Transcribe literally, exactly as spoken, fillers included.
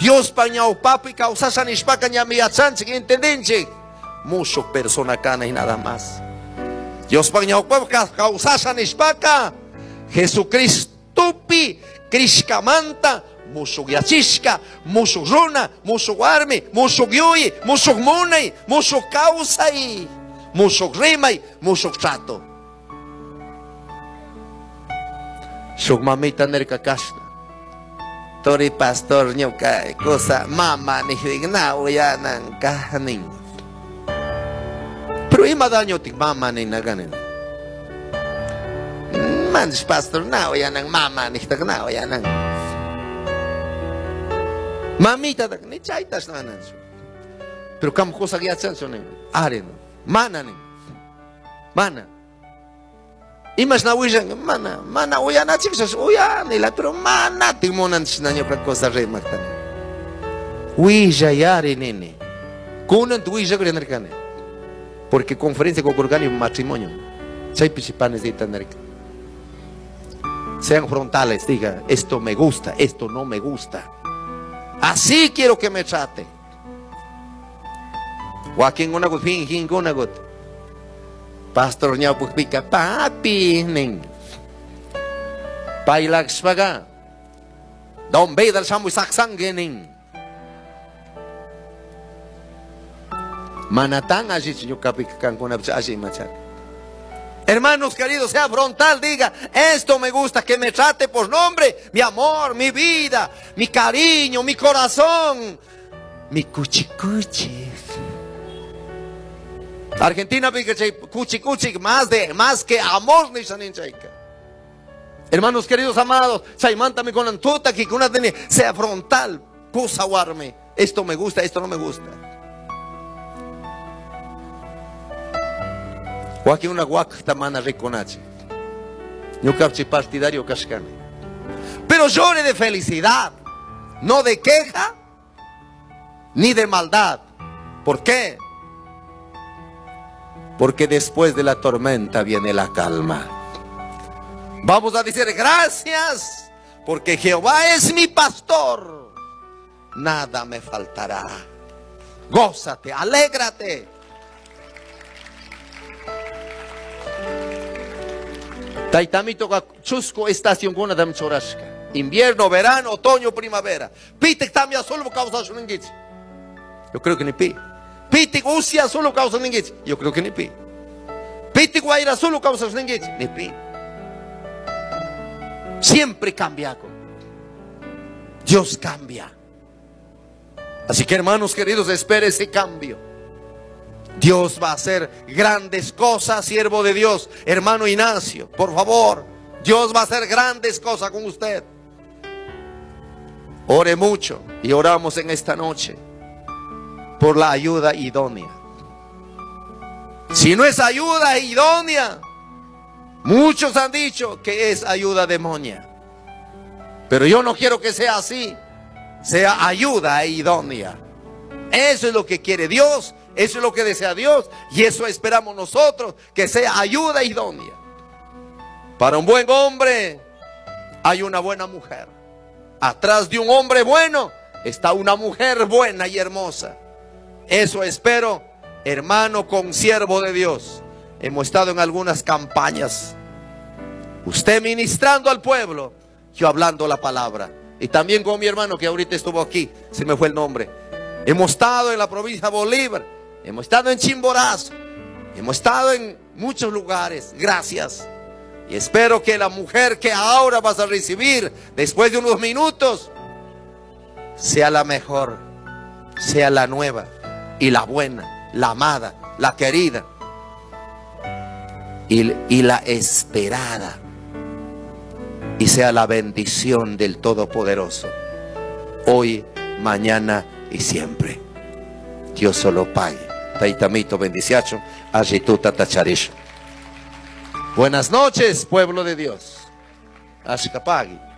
Dios pañao papi causasan ishpaka ñamiyachanchik entendinchik. Mucho persona cana y nada más. Dios pañao papi causasan ishpaka Jesucristo pi Krishkamanta mucho yachishka, mucho runa, mucho armi, mucho yui, mucho munay, mucho causay, mucho rimay, mucho trato. Shuk mamita nerka kashna. Tori pastor nyoka cosa mama ni digna oya nan kahanin. Pero ima daño tik mama ni naganin. Manis pastor na oya nan mama ni digna oya nan. Mamita tak ni chaitas nanan. Pero kam cosa gya chanso ni aren. Mana ni. Mana. Imas na uyan mana mana uyan na chicos uyan nila pero mana timonan sinanyo ka cosa re magtan. Uya yari nene. Kunan tu uya kare nerkane. Porque conferencia con organi matrimonio. Chay principales de tanerka. Sean frontales, diga, esto me gusta, esto no me gusta. Así quiero que me trate. Joaquín una gut fin una gut. Pastor nya pica papi ning. Pailax paga. Don bedal samu saksang gening. Manatang así señor kapik kan kuna así machar. Hermanos queridos, sea frontal, diga, esto me gusta, que me trate por nombre, mi amor, mi vida, mi cariño, mi corazón, mi cuchicuchi. Argentina pique cuchi cuchi más de más que amor ni saninchaika. Hermanos queridos amados, saimántame con antuta que una tiene sea frontal, pusawarme. Esto me gusta, esto no me gusta. O aquí una guacta mana reconache. Yo capchi partidario cascane. Pero llore de felicidad, no de queja ni de maldad. ¿Por qué? Porque después de la tormenta viene la calma. Vamos a decir gracias, porque Jehová es mi pastor. Nada me faltará. Gózate, alégrate. Taitamito chusco estación con dam chorashka. Invierno, verano, otoño, primavera. Pitek tamia solo causa shuningit. Yo creo que ni pi. Pitik usia solo causa shuningit. Yo creo que ni pi. Pitik guaira solo causa shuningit. Ni pi. Siempre cambia. Dios cambia. Así que hermanos queridos, espere ese cambio. Dios va a hacer grandes cosas, siervo de Dios, hermano Ignacio, por favor. Dios va a hacer grandes cosas con usted. Ore mucho y oramos en esta noche por la ayuda idónea. Si no es ayuda idónea, muchos han dicho que es ayuda demonia. Pero yo no quiero que sea así. Sea ayuda idónea. Eso es lo que quiere Dios. Eso es lo que desea Dios. Y eso esperamos nosotros, que sea ayuda idónea. Para un buen hombre hay una buena mujer. Atrás de un hombre bueno está una mujer buena y hermosa. Eso espero, hermano consiervo de Dios. Hemos estado en algunas campañas. Usted ministrando al pueblo, yo hablando la palabra. Y también con mi hermano que ahorita estuvo aquí, se me fue el nombre. Hemos estado en la provincia de Bolívar. Hemos estado en Chimborazo. Hemos estado en muchos lugares. Gracias. Y espero que la mujer que ahora vas a recibir después de unos minutos sea la mejor, sea la nueva y la buena, la amada, la querida y, y la esperada, y sea la bendición del Todopoderoso hoy, mañana y siempre. Dios solo pague. Taitamito bendiciacho, agituta tacharisho. Buenas noches, pueblo de Dios. Ashkapagi.